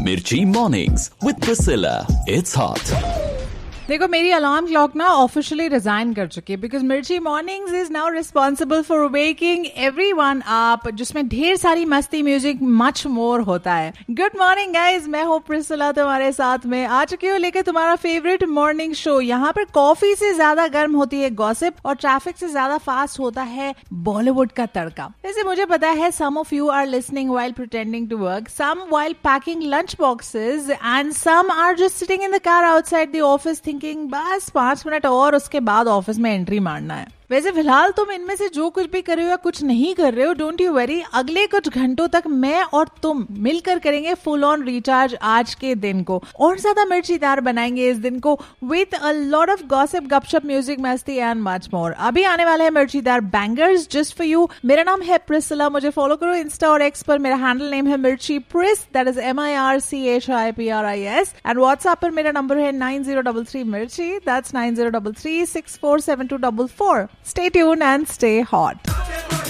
Mirchi Mornings with Priscilla. It's hot. देखो मेरी alarm clock ना ऑफिशियली रिजाइन कर चुकी है बिकॉज मिर्ची mornings is now responsible for waking everyone up, जिसमें ढेर सारी मस्ती, म्यूजिक, मच मोर होता है. गुड मॉर्निंग गाइज, मैं हूँ प्रिसिला तुम्हारे साथ में आ चुकी हूँ लेकर तुम्हारा फेवरेट मॉर्निंग शो. यहाँ पर कॉफी से ज्यादा गर्म होती है गॉसिप और ट्रैफिक से ज्यादा फास्ट होता है बॉलीवुड का तड़का. वैसे मुझे पता है सम of you are listening while pretending to work, some while packing lunch boxes and some are just sitting in the car outside the office thinking बस 5 मिनट और उसके बाद ऑफिस में एंट्री मारना है. वैसे फिलहाल तुम इनमें से जो कुछ भी कर रहे हो या कुछ नहीं कर रहे हो, डोंट यू वरी, अगले कुछ घंटों तक मैं और तुम मिलकर करेंगे फुल ऑन रिचार्ज आज के दिन को और ज्यादा मिर्चीदार बनाएंगे इस दिन को with a lot of gossip, गपशप, म्यूजिक, मस्ती एंड मच मोर. अभी आने वाले हैं मिर्चीदार बैंगर्स जस्ट फॉर यू. मेरा नाम है प्रिसिला, मुझे फॉलो करो इंस्टा और एक्स पर. मेरा हैंडल नेम है मिर्ची प्रिस, that is MIRCHIPRIS and WhatsApp पर मेरा नंबर है 9033 मिर्ची, that's 9033647244. Stay tuned and stay hot.